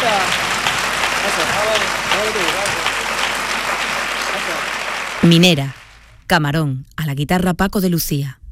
Minera, Camarón, a la guitarra Paco de Lucía.